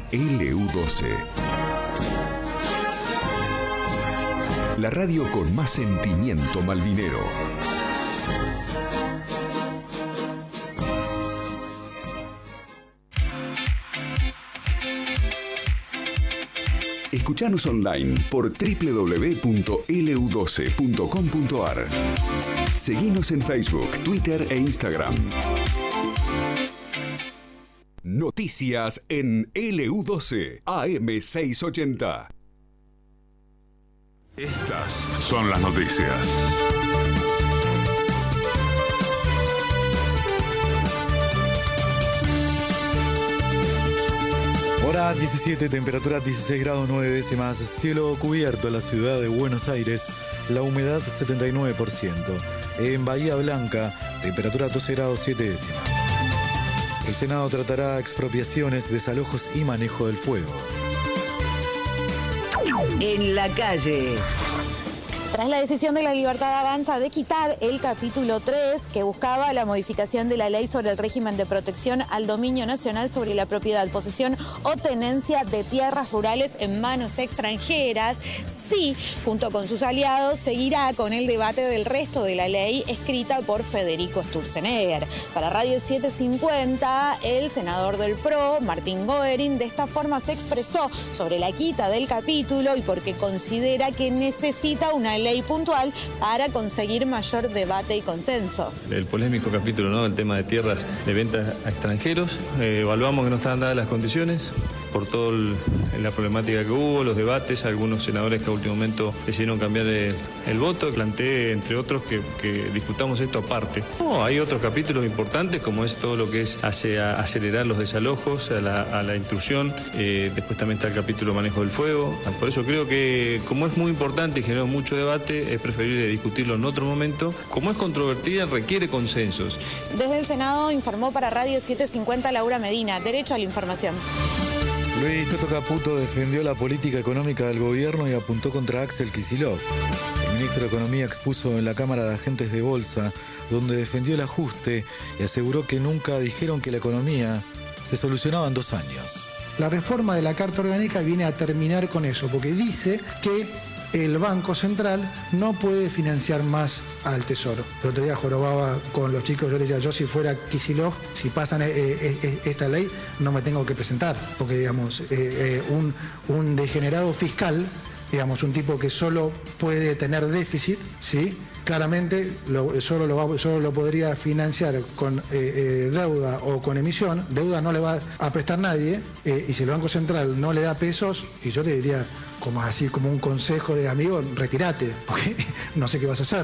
LU12. La radio con más sentimiento malvinero. Escuchanos online por www.lu12.com.ar. Seguinos en Facebook, Twitter e Instagram. Noticias en LU12 AM680. Estas son las noticias. Hora 17, temperatura 16 grados 9 décimas, cielo cubierto en la ciudad de Buenos Aires, la humedad 79%. En Bahía Blanca, temperatura 12 grados 7 décimas. El Senado tratará expropiaciones, desalojos y manejo del fuego. En la calle. Tras la decisión de La Libertad Avanza de quitar el capítulo 3, que buscaba la modificación de la ley sobre el régimen de protección al dominio nacional sobre la propiedad, posesión o tenencia de tierras rurales en manos extranjeras, sí, junto con sus aliados, seguirá con el debate del resto de la ley escrita por Federico Sturzenegger. Para Radio 750, el senador del PRO, Martín Goering, de esta forma se expresó sobre la quita del capítulo y porque considera que necesita una ley puntual para conseguir mayor debate y consenso. El polémico capítulo, ¿no?, del tema de tierras de ventas a extranjeros. Evaluamos que no estaban dadas las condiciones por toda la problemática que hubo, los debates, algunos senadores que a último momento decidieron cambiar el voto. Planteé, entre otros, que discutamos esto aparte. No, hay otros capítulos importantes, como es todo lo que es hacia acelerar los desalojos, a la intrusión. Después también está el capítulo manejo del fuego. Por eso creo que, como es muy importante y generó mucho debate, es preferible discutirlo en otro momento. Como es controvertida, requiere consensos. Desde el Senado informó para Radio 750 Laura Medina. Derecho a la información. Luis Toto Caputo defendió la política económica del gobierno y apuntó contra Axel Kicillof. El ministro de Economía expuso en la Cámara de Agentes de Bolsa, donde defendió el ajuste y aseguró que nunca dijeron que la economía se solucionaba en 2 años. La reforma de la Carta Orgánica viene a terminar con eso, porque dice que el Banco Central no puede financiar más al Tesoro. El otro día jorobaba con los chicos, yo les decía, yo si fuera Kicillof, si pasan esta ley, no me tengo que presentar, porque digamos, un degenerado fiscal, digamos, un tipo que solo puede tener déficit, ¿sí?, claramente solo lo podría financiar con deuda o con emisión. Deuda no le va a prestar nadie, y si el Banco Central no le da pesos, y yo te diría, como así, como un consejo de amigo, retírate, porque no sé qué vas a hacer.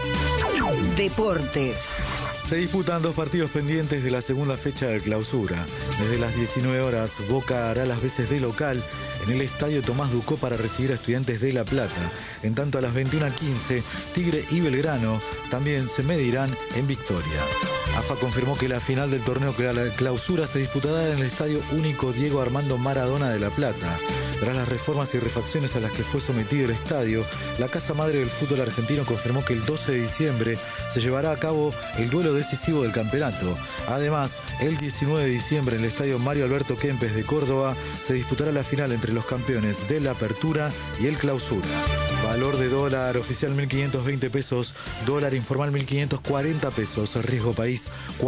Deportes. Se disputan 2 partidos pendientes de la segunda fecha de clausura. Desde las 19 horas, Boca hará las veces de local en el estadio Tomás Ducó para recibir a Estudiantes de La Plata. En tanto, a las 21:15, Tigre y Belgrano también se medirán en Victoria. AFA confirmó que la final del torneo clausura se disputará en el Estadio Único Diego Armando Maradona de La Plata. Tras las reformas y refacciones a las que fue sometido el estadio, la Casa Madre del Fútbol Argentino confirmó que el 12 de diciembre se llevará a cabo el duelo decisivo del campeonato. Además, el 19 de diciembre en el Estadio Mario Alberto Kempes de Córdoba se disputará la final entre los campeones de la Apertura y el Clausura. Valor de dólar oficial 1.520 pesos, dólar informal 1.540 pesos, riesgo país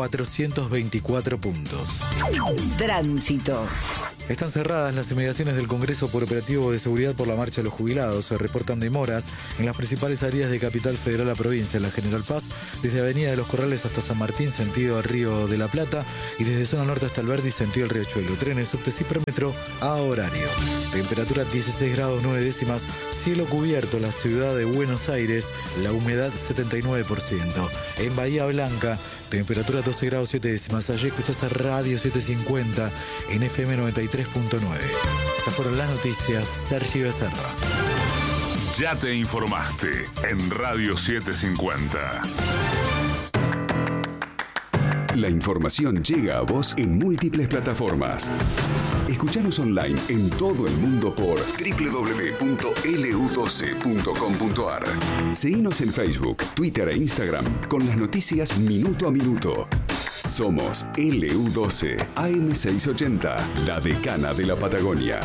424 puntos. Tránsito. Están cerradas las inmediaciones del Congreso por operativo de seguridad por la marcha de los jubilados. Se reportan demoras en las principales áreas de Capital Federal a provincia, en la General Paz, desde Avenida de los Corrales hasta San Martín, sentido al Río de la Plata, y desde zona norte hasta Alberdi, sentido al Riachuelo. Trenes, subtes y permetro a horario. Temperatura 16 grados 9 décimas, cielo cubierto en la ciudad de Buenos Aires, la humedad 79%. En Bahía Blanca, temperatura 12 grados 7 décimas. Allí escuchás a Radio 750 en FM 93.9. Estas fueron las noticias. Sergio Becerra. Ya te informaste en Radio 750. La información llega a vos en múltiples plataformas. Escuchanos online en todo el mundo por www.lu12.com.ar. Seguinos en Facebook, Twitter e Instagram con las noticias minuto a minuto. Somos LU12 AM680, la decana de la Patagonia.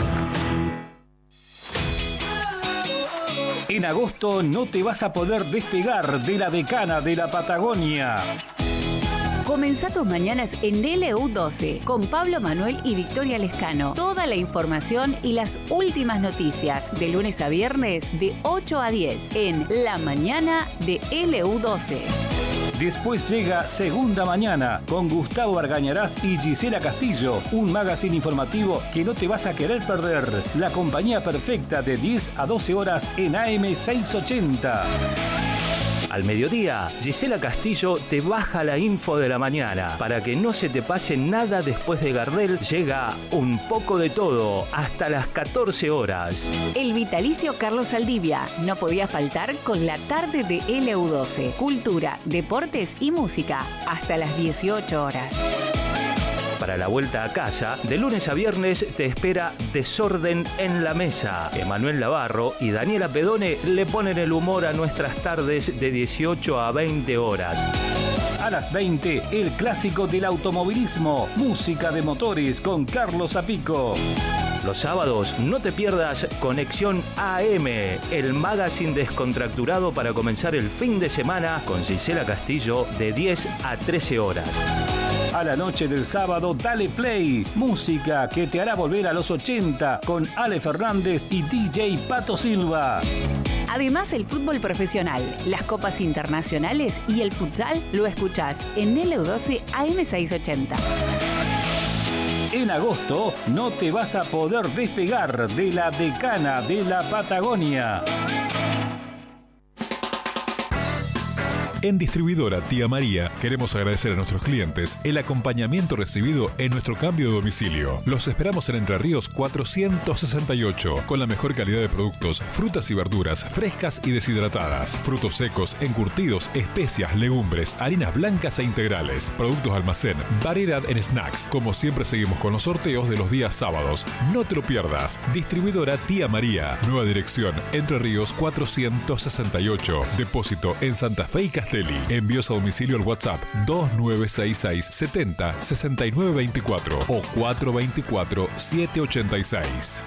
En agosto no te vas a poder despegar de la decana de la Patagonia. Comenzá tus mañanas en LU12 con Pablo Manuel y Victoria Lescano. Toda la información y las últimas noticias de lunes a viernes de 8 a 10 en La Mañana de LU12. Después llega Segunda Mañana con Gustavo Argañarás y Gisela Castillo, un magazine informativo que no te vas a querer perder. La compañía perfecta de 10 a 12 horas en AM680. Al mediodía, Gisela Castillo te baja la info de la mañana. Para que no se te pase nada después de Gardel, llega Un poco de todo hasta las 14 horas. El vitalicio Carlos Saldivia no podía faltar con la tarde de LU12. Cultura, deportes y música hasta las 18 horas. Para la vuelta a casa, de lunes a viernes te espera Desorden en la Mesa. Emanuel Navarro y Daniela Pedone le ponen el humor a nuestras tardes de 18 a 20 horas. A las 20, el clásico del automovilismo, música de motores con Carlos Zapico. Los sábados no te pierdas Conexión AM, el magazine descontracturado para comenzar el fin de semana con Gisela Castillo de 10 a 13 horas. A la noche del sábado, dale play. Música que te hará volver a los 80 con Ale Fernández y DJ Pato Silva. Además, el fútbol profesional, las copas internacionales y el futsal lo escuchás en LU12 AM680. En agosto no te vas a poder despegar de la decana de la Patagonia. En Distribuidora Tía María queremos agradecer a nuestros clientes el acompañamiento recibido en nuestro cambio de domicilio. Los esperamos en Entre Ríos 468 con la mejor calidad de productos, frutas y verduras frescas y deshidratadas, frutos secos, encurtidos, especias, legumbres, harinas blancas e integrales, productos de almacén, variedad en snacks. Como siempre seguimos con los sorteos de los días sábados. No te lo pierdas. Distribuidora Tía María. Nueva dirección Entre Ríos 468. Depósito en Santa Fe y Castelli. Envíos a domicilio al WhatsApp 2966 70 69 24 o 424 786.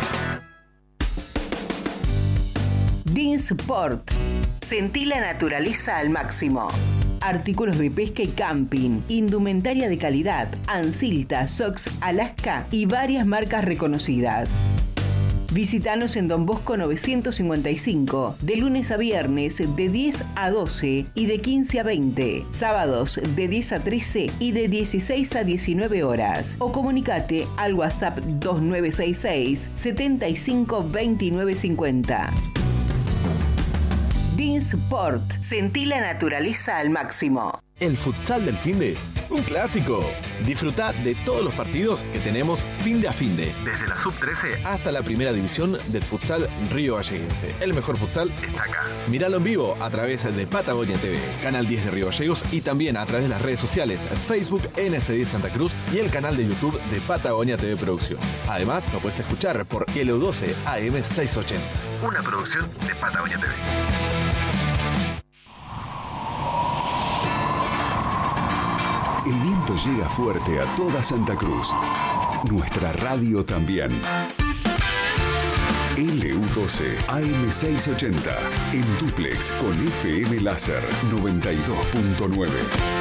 Dinsport. Sentí la naturaleza al máximo. Artículos de pesca y camping, indumentaria de calidad, Ansilta, Sox, Alaska y varias marcas reconocidas. Visítanos en Don Bosco 955, de lunes a viernes de 10 a 12 y de 15 a 20, sábados de 10 a 13 y de 16 a 19 horas. O comunicate al WhatsApp 2966 75 29 50. Dinsport. Sentí la naturaleza al máximo. El futsal del finde, un clásico. Disfruta de todos los partidos que tenemos finde a finde, desde la sub-13 hasta la primera división del futsal Río Galleguense. El mejor futsal está acá. Míralo en vivo a través de Patagonia TV, Canal 10 de Río Gallegos y también a través de las redes sociales Facebook NS10 Santa Cruz y el canal de YouTube de Patagonia TV Producciones. Además, lo puedes escuchar por LU12 AM680, una producción de Patagonia TV. El viento llega fuerte a toda Santa Cruz. Nuestra radio también. LU12 AM680 en duplex con FM Láser 92.9.